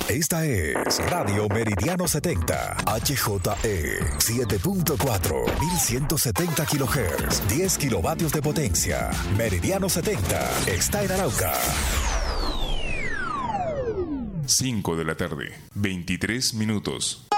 Esta es Radio Meridiano 70, HJE 7.4, 1170 kHz, 10 kilovatios de potencia. Meridiano 70 está en Arauca. 5 de la tarde, 23 minutos.